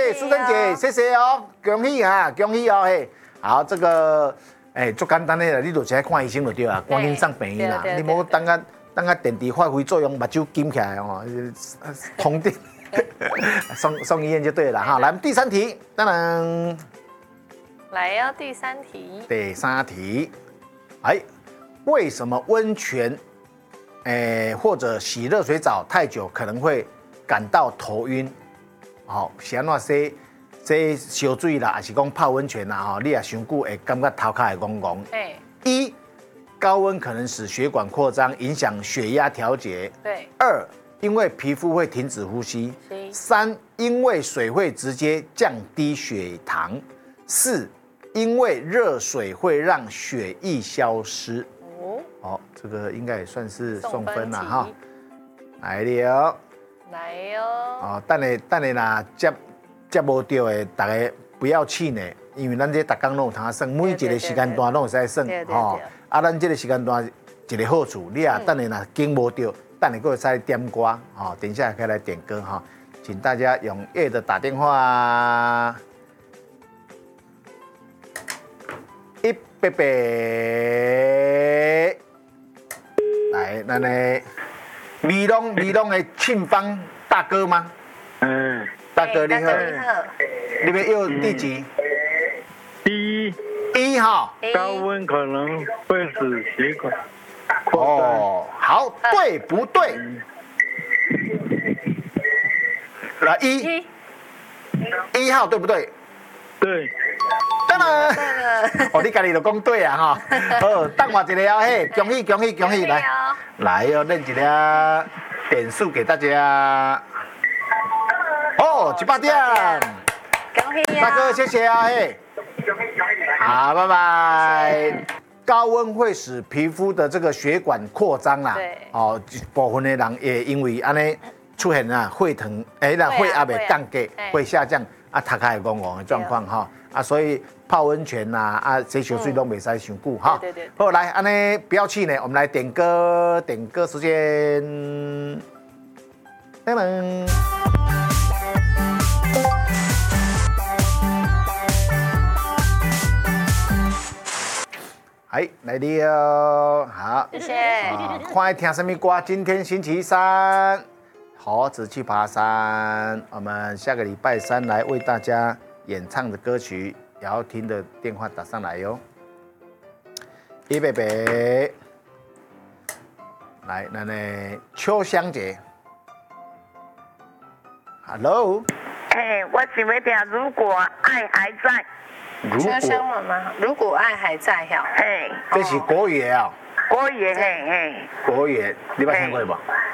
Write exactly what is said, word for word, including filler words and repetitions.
哎，淑珍姐，谢谢哦，恭喜啊，恭喜哦，嘿，好，这个，哎，足简单的啦，你就直接看医生就对啦，赶紧上病院啦，你莫等下等下电池发挥作用，目睭金起来哦，通电，送送医院就对了哈。来，第三题，当然， 来哦，第三题， 第三题，哎，为什么温泉，哎，或者洗热水澡太久可能会感到头晕？好，是安怎说？这烧水啦，还是讲泡温泉啦？哈，你也伤久会感觉头壳会戆戆。 哎， 一，高温可能使血管扩张，影响血压调节。 对。 二，因为皮肤会停止呼吸。三，因为水会直接降低血糖。四，因为热水会让血液消失。哦，好，这个应该也算是送分了哈。来了。 来哟！ 哦，等下等下啦，接接无到的，大家不要气馁，因为咱这逐工拢有通算，每一个时间段拢有使算，吼。啊，咱这个时间段一个好处，你啊，等下若经无到，等下佫会使点歌，吼，等一下可以来点歌哈，请大家踊跃的打电话，一百八，来，咱的。美容美容的庆芳大哥吗？ 嗯， 大哥你好，你们又第几？ 第一， 一号。 高温可能会使血管扩张。 哦，好，对不对？来一，一号对不对？ 对。 当然。哦，你家己就讲对啊哈。好，等我一下哦嘿，恭喜恭喜恭喜来。来哦，认一下点数给大家。哦，一百点。 恭喜大哥，谢谢啊，嘿。好，拜拜。高温会使皮肤的这个血管扩张啦。 对。 哦，部分的人也因为安尼出现啊血糖，哎，那血压会降低，会下降，啊，头壳会戆戆的状况哈。啊，所以泡温泉呐，啊，洗手水都袂使伤久哈。 对对。 好，来，安尼不要气馁，我们来点歌，点歌时间。噔噔。哎，来了，好， 谢谢。 啊，快听什么歌？今天星期三，猴子去爬山。我们下个礼拜三来为大家演唱的歌曲，也要听的电话打上来哟。一贝贝，来，那那秋香姐 ，Hello。 哎，我想要听，如果爱还在。 秋香妈妈，如果爱还在呀。 嘿， 这是国语啊。 国语嘿嘿。 国语，你捌听过无？